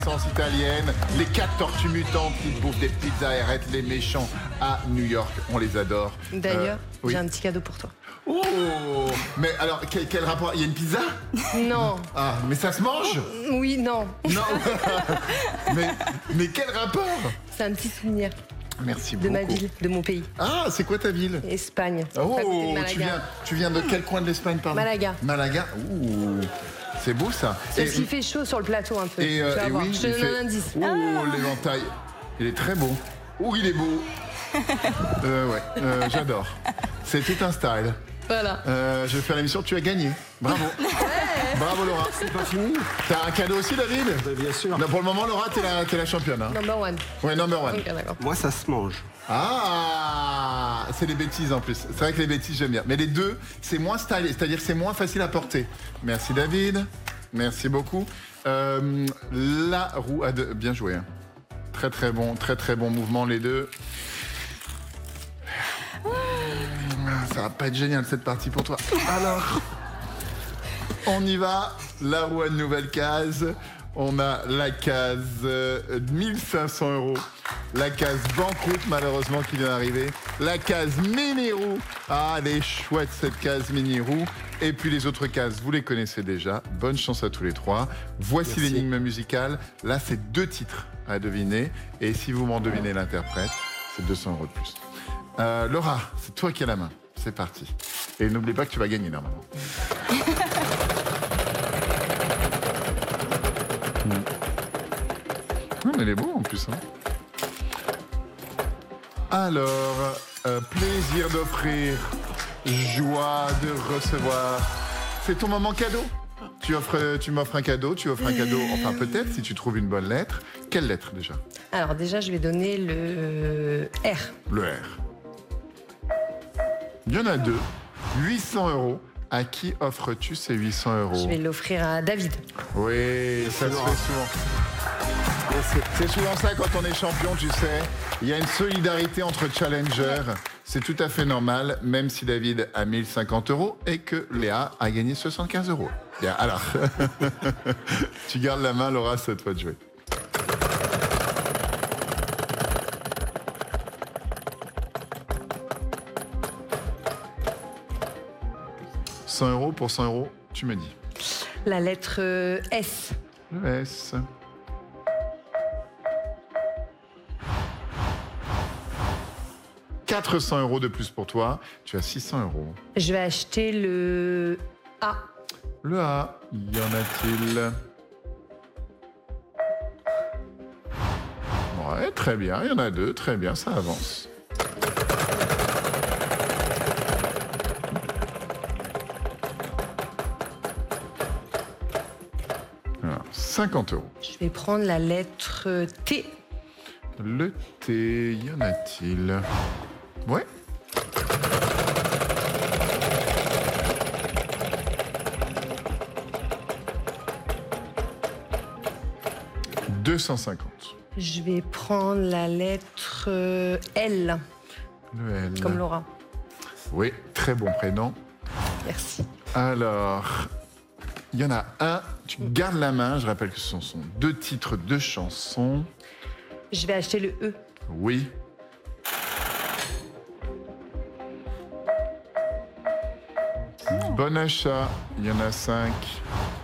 Sens italienne, les 4 tortues mutantes qui bouffent des pizzas et arrêtent les méchants à New York. On les adore. D'ailleurs, oui. j'ai un petit cadeau pour toi. Oh, mais alors, quel rapport? Il y a une pizza? Non. Ah, mais ça se mange? Oui, non. Non. mais quel rapport? C'est un petit souvenir Merci de beaucoup. ma ville, de mon pays. Ah, c'est quoi ta ville? Espagne. Oh, à côté de Malaga. tu viens de quel coin de l'Espagne, pardon? Malaga. Malaga. Ouh, c'est beau ça. Sauf qu'il fait chaud sur le plateau un peu. Tu vas voir. Oui, Je te donne un indice. Oh, l'éventail. Il est très beau. Oh, il est beau. J'adore. C'est tout un style. Voilà. Je vais faire l'émission, tu as gagné. Bravo. Bravo Laura. C'est pas fini. T'as un cadeau aussi, David? Bien sûr. Non, pour le moment, Laura, t'es la championne. Hein. Number one. Ouais, number one. Ok, d'accord. Moi, ça se mange. Ah, c'est les bêtises en plus. C'est vrai que les bêtises, j'aime bien. Mais les deux, c'est moins stylé, c'est-à-dire que c'est moins facile à porter. Merci David. Merci beaucoup. La roue à deux. Bien joué. Hein. Très bon mouvement les deux. Ça va pas être génial cette partie pour toi. Alors, on y va. La roue à une nouvelle case. On a la case 1500 €. La case banqueroute, malheureusement, qui vient d'arriver. La case mini-roue. Ah, elle est chouette, cette case mini-roue. Et puis les autres cases, vous les connaissez déjà. Bonne chance à tous les trois. Voici l'énigme musicale. Là, c'est 2 titres à deviner. Et si vous m'en devinez l'interprète, c'est 200 € de plus. Laura, c'est toi qui as la main. C'est parti. Et n'oublie pas que tu vas gagner, normalement. Non, mais elle est beau en plus. Hein. Alors, plaisir d'offrir, joie de recevoir. C'est ton moment cadeau. Tu m'offres un cadeau, enfin peut-être si tu trouves une bonne lettre. Quelle lettre déjà? Alors déjà, je vais donner le R. Le R. Il y en a 2. 800 €. À qui offres-tu ces 800 €? Je vais l'offrir à David. Oui, ça se fait souvent. C'est souvent ça quand on est champion, tu sais. Il y a une solidarité entre challengers. C'est tout à fait normal, même si David a 1050 € et que Léa a gagné 75 €. Bien, alors, tu gardes la main, Laura, c'est à toi de jouer. « 100 € pour 100 €, tu me dis. La lettre S. Le S. « 400 € de plus pour toi. Tu as 600 €. Je vais acheter le A. Le A, y en a-t-il? Ouais, très bien, il y en a 2, très bien, ça avance. Alors, 50 €. Je vais prendre la lettre T. Le T, y en a-t-il? Ouais. « 250. Je vais prendre la lettre L. Le L. Comme Laura. Oui, très bon prénom. Merci. Alors, il y en a un. Tu gardes la main. Je rappelle que ce sont 2 titres de chansons. Je vais acheter le E. Oui. Bon achat. Il y en a 5.